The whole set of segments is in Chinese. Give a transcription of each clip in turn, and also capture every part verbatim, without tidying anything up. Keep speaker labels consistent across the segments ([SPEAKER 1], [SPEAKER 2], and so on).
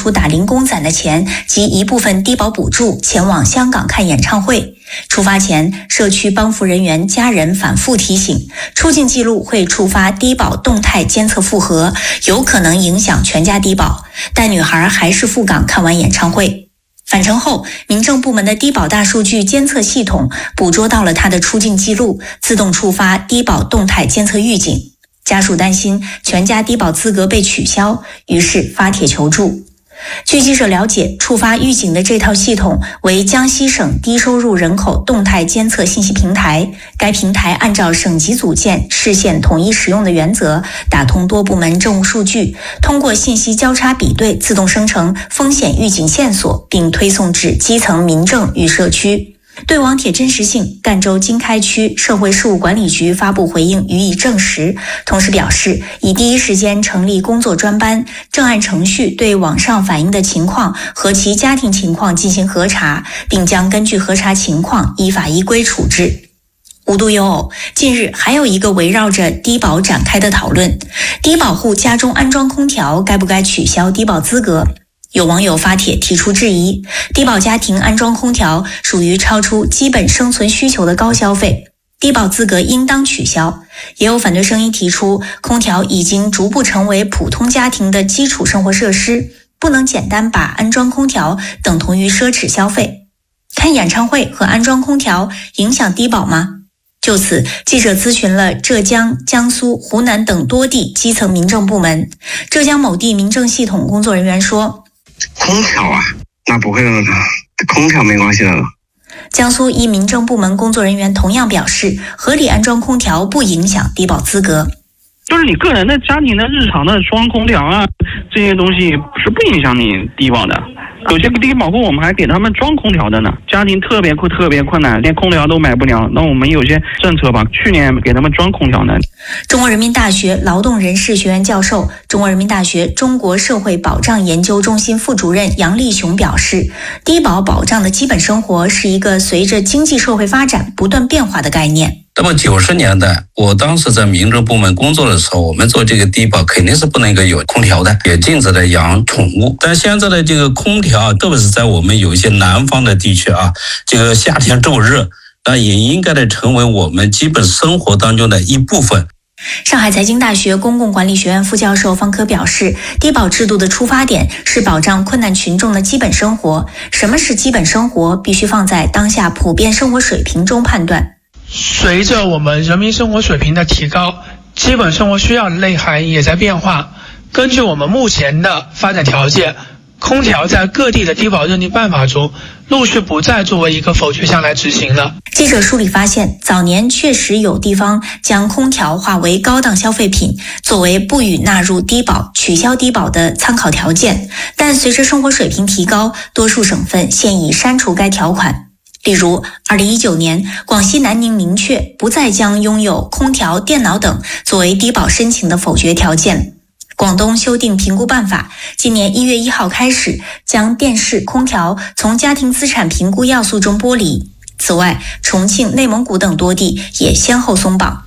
[SPEAKER 1] 出打零工攒的钱及一部分低保补助，前往香港看演唱会。出发前，社区帮扶人员家人反复提醒，出境记录会触发低保动态监测复核，有可能影响全家低保，但女孩还是赴港看完演唱会。返程后，民政部门的低保大数据监测系统捕捉到了她的出境记录，自动触发低保动态监测预警。家属担心全家低保资格被取消，于是发帖求助。据记者了解，触发预警的这套系统为江西省低收入人口动态监测信息平台。该平台按照省级组建、市县统一使用的原则，打通多部门政务数据，通过信息交叉比对，自动生成风险预警线索，并推送至基层民政与社区。对网帖真实性，赣州经开区社会事务管理局发布回应予以证实，同时表示已第一时间成立工作专班，正按程序对网上反映的情况和其家庭情况进行核查，并将根据核查情况依法依规处置。无独有偶，近日还有一个围绕着低保展开的讨论：低保户家中安装空调，该不该取消低保资格？有网友发帖提出质疑，低保家庭安装空调属于超出基本生存需求的高消费，低保资格应当取消。也有反对声音提出，空调已经逐步成为普通家庭的基础生活设施，不能简单把安装空调等同于奢侈消费。看演唱会和安装空调影响低保吗？就此，记者咨询了浙江、江苏、湖南等多地基层民政部门。浙江某地民政系统工作人员说，
[SPEAKER 2] 空调啊，那不会的，空调没关系的。
[SPEAKER 1] 江苏一民政部门工作人员同样表示，合理安装空调不影响低保资格。
[SPEAKER 3] 就是你个人的家庭的日常的装空调啊，这些东西是不影响你低保的。有些低保户我们还给他们装空调的呢，家庭特别困特别困难，连空调都买不了，那我们有些政策吧，去年给他们装空调呢。
[SPEAKER 1] 中国人民大学劳动人事学院教授、中国人民大学中国社会保障研究中心副主任杨立雄表示，低保保障的基本生活是一个随着经济社会发展不断变化的概念。
[SPEAKER 4] 那么九十年代，我当时在民政部门工作的时候，我们做这个低保肯定是不能够有空调的，也禁止的养宠物。但现在的这个空调，特别是在我们有一些南方的地区啊，这个夏天骤热，那也应该的成为我们基本生活当中的一部分。
[SPEAKER 1] 上海财经大学公共管理学院副教授方科表示，低保制度的出发点是保障困难群众的基本生活。什么是基本生活，必须放在当下普遍生活水平中判断。
[SPEAKER 5] 随着我们人民生活水平的提高，基本生活需要的内涵也在变化。根据我们目前的发展条件，空调在各地的低保认定办法中陆续不再作为一个否决项来执行了。
[SPEAKER 1] 记者梳理发现，早年确实有地方将空调划为高档消费品，作为不予纳入低保、取消低保的参考条件，但随着生活水平提高，多数省份现已删除该条款。例如二零一九年，广西南宁明确不再将拥有空调、电脑等作为低保申请的否决条件。广东修订评估办法，今年一月一号开始将电视、空调从家庭资产评估要素中剥离。此外，重庆、内蒙古等多地也先后松绑。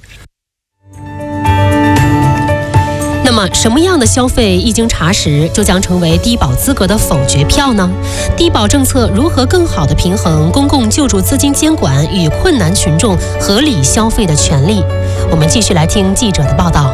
[SPEAKER 6] 那么什么样的消费一经查实就将成为低保资格的否决票呢？低保政策如何更好地平衡公共救助资金监管与困难群众合理消费的权利？我们继续来听记者的报道。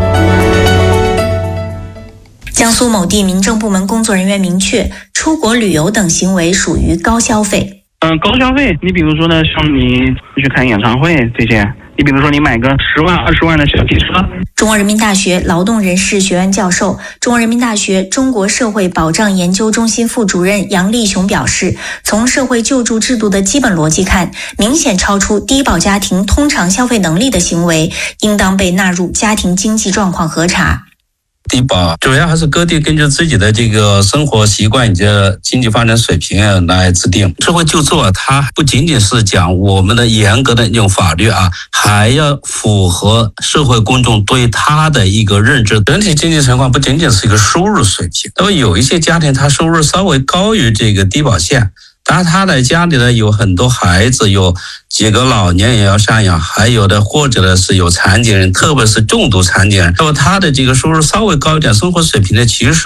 [SPEAKER 1] 江苏某地民政部门工作人员明确，出国旅游等行为属于高消费。
[SPEAKER 3] 嗯，高消费，你比如说呢，像你去看演唱会这些，你比如说你买个十万、二十万的小汽车。
[SPEAKER 1] 中国人民大学劳动人事学院教授、中国人民大学中国社会保障研究中心副主任杨立雄表示，从社会救助制度的基本逻辑看，明显超出低保家庭通常消费能力的行为，应当被纳入家庭经济状况核查。
[SPEAKER 4] 低保主要还是各地根据自己的这个生活习惯以及经济发展水平来制定。社会救助啊，它不仅仅是讲我们的严格的那种法律啊，还要符合社会公众对它的一个认知。整体经济情况不仅仅是一个收入水平，那么有一些家庭他收入稍微高于这个低保线，当然他的家里呢有很多孩子，有几个老年也要赡养，还有的或者呢是有残疾人，特别是重度残疾人，那么他的这个收入稍微高一点，生活水平呢其实呢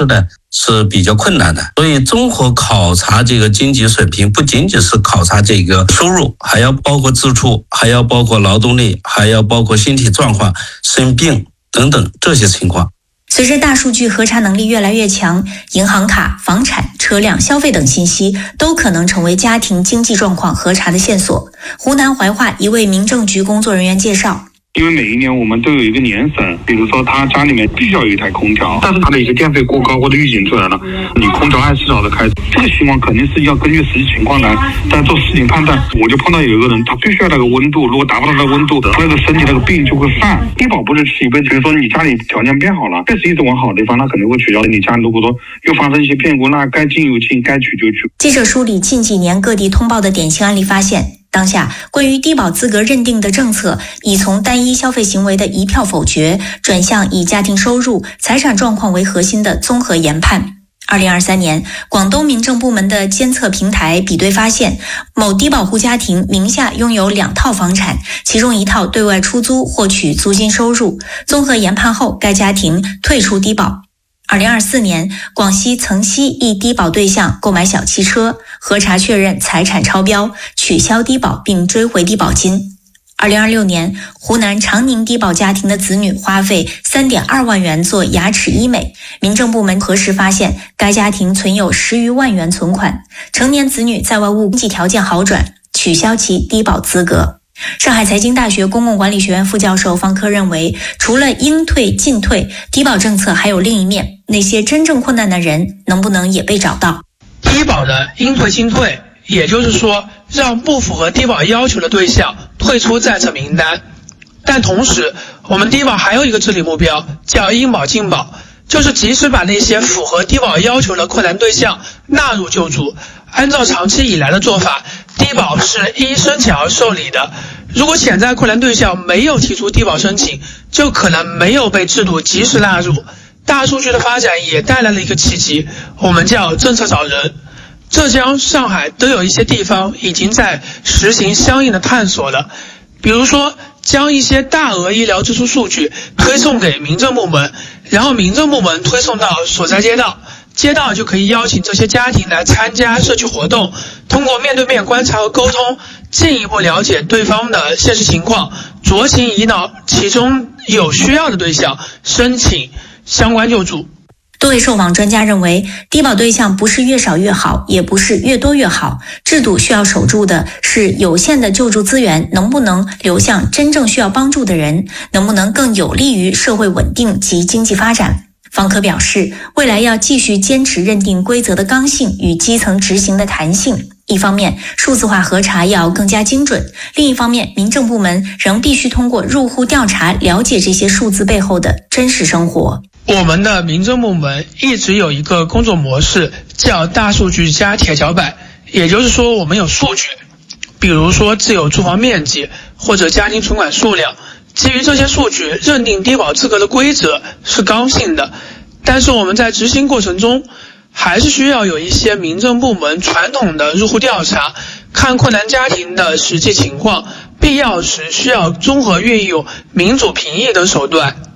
[SPEAKER 4] 是比较困难的。所以综合考察这个经济水平，不仅仅是考察这个收入，还要包括支出，还要包括劳动力，还要包括身体状况、生病等等这些情况。
[SPEAKER 1] 随着大数据核查能力越来越强，银行卡、房产、车辆、消费等信息都可能成为家庭经济状况核查的线索。湖南怀化一位民政局工作人员介绍，
[SPEAKER 2] 因为每一年我们都有一个年审，比如说他家里面必须要有一台空调，但是他的一些电费过高或者预警出来了，你空调二十四小时开，这个情况肯定是要根据实际情况来在做事情判断。我就碰到有一个人，他必须要那个温度，如果达不到那个温度，那个身体那个病就会犯。低保不是吃一辈子，比如说你家里条件变好了，确实一直往好的地方，那肯定会取消。你家如果说又发生一些变故，那该进有进，该取就取。
[SPEAKER 1] 记者梳理近几年各地通报的典型案例发现，当下关于低保资格认定的政策已从单一消费行为的一票否决，转向以家庭收入、财产状况为核心的综合研判。二零二三年，广东民政部门的监测平台比对发现，某低保户家庭名下拥有两套房产，其中一套对外出租获取租金收入，综合研判后，该家庭退出低保。二零二四年，广西曾溪一低保对象购买小汽车，核查确认财产超标，取消低保并追回低保金。二零二六年，湖南长宁低保家庭的子女花费 三点二万元做牙齿医美，民政部门核实发现，该家庭存有十余万元存款，成年子女在外务经济条件好转，取消其低保资格。上海财经大学公共管理学院副教授方科认为，除了应退尽退，低保政策还有另一面，那些真正困难的人能不能也被找到？
[SPEAKER 5] 低保的应退尽退，也就是说让不符合低保要求的对象退出在册名单。但同时，我们低保还有一个治理目标，叫应保尽保，就是及时把那些符合低保要求的困难对象纳入救助。按照长期以来的做法，低保是依申请而受理的，如果潜在困难对象没有提出低保申请，就可能没有被制度及时纳入。大数据的发展也带来了一个契机，我们叫政策找人。浙江、上海都有一些地方已经在实行相应的探索了，比如说将一些大额医疗支出数据推送给民政部门，然后民政部门推送到所在街道，街道就可以邀请这些家庭来参加社区活动，通过面对面观察和沟通，进一步了解对方的现实情况，酌情引导其中有需要的对象申请相关救助。
[SPEAKER 1] 多位受访专家认为，低保对象不是越少越好，也不是越多越好，制度需要守住的是有限的救助资源能不能流向真正需要帮助的人，能不能更有利于社会稳定及经济发展。方科表示，未来要继续坚持认定规则的刚性与基层执行的弹性。一方面，数字化核查要更加精准；另一方面，民政部门仍必须通过入户调查了解这些数字背后的真实生活。
[SPEAKER 5] 我们的民政部门一直有一个工作模式，叫大数据加铁脚板，也就是说我们有数据，比如说自有住房面积或者家庭存款数量，基于这些数据认定低保资格的规则是刚性的，但是我们在执行过程中还是需要有一些民政部门传统的入户调查，看困难家庭的实际情况，必要时需要综合运用民主评议等手段。